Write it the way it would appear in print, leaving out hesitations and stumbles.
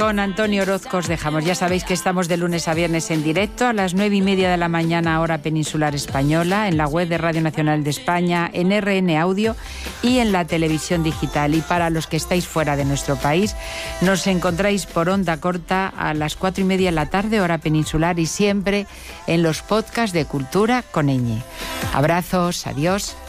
con Antonio Orozco os dejamos. Ya sabéis que estamos de lunes a viernes en directo a las 9:30 de la mañana, hora peninsular española, en la web de Radio Nacional de España, en RN Audio y en la televisión digital. Y para los que estáis fuera de nuestro país, nos encontráis por onda corta a las 4:30 de la tarde, hora peninsular, y siempre en los podcasts de Cultura con Ñ. Abrazos, adiós.